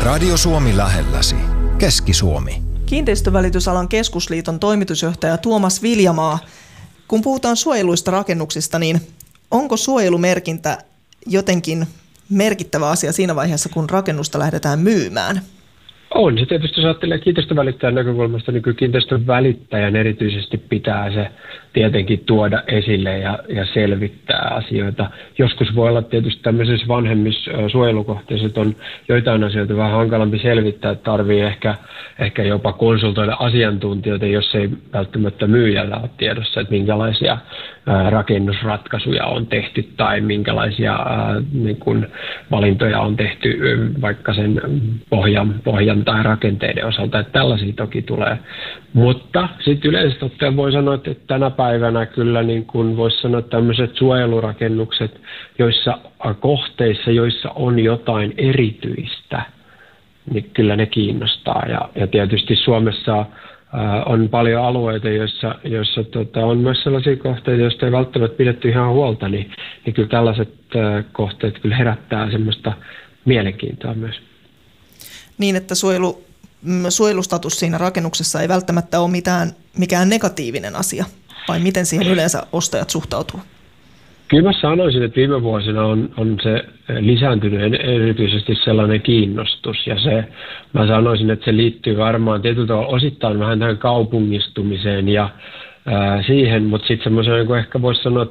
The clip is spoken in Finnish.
Radio Suomi lähelläsi. Keski-Suomi. Kiinteistövälitysalan keskusliiton toimitusjohtaja Tuomas Viljamaa. Kun puhutaan suojeluista rakennuksista, niin onko suojelumerkintä jotenkin merkittävä asia siinä vaiheessa, kun rakennusta lähdetään myymään? On se tietysti, jos ajattelee kiinteistövälittäjän näkökulmasta, niin kyllä kiinteistövälittäjän erityisesti pitää se tietenkin tuoda esille ja selvittää asioita. Joskus voi olla tietysti tämmöisissä vanhemmissa suojelukohteissa, että on joitain asioita vähän hankalampi selvittää, että tarvii ehkä jopa konsultoida asiantuntijoita, jos ei välttämättä myyjällä ole tiedossa, että minkälaisia rakennusratkaisuja on tehty tai minkälaisia niin kuin valintoja on tehty vaikka sen pohjan tai rakenteiden osalta, että tällaisia toki tulee. Mutta sitten yleisesti ottaen voi sanoa, että tänä päivänä kyllä niin kuin voisi sanoa tämmöiset suojelurakennukset, joissa kohteissa, joissa on jotain erityistä, niin kyllä ne kiinnostaa. Ja tietysti Suomessa on paljon alueita, joissa on myös sellaisia kohteita, joista ei välttämättä pidetty ihan huolta, niin kyllä tällaiset kohteet kyllä herättää semmoista mielenkiintoa myös. Niin, että suojelustatus siinä rakennuksessa ei välttämättä ole mikään negatiivinen asia, vai miten siihen yleensä ostajat suhtautuu? Kyllä mä sanoisin, että viime vuosina on se lisääntynyt erityisesti sellainen kiinnostus, ja mä sanoisin, että se liittyy varmaan tietyllä tavalla osittain vähän tähän kaupungistumiseen ja siihen, mutta sitten semmoisen, ehkä voisi sanoa,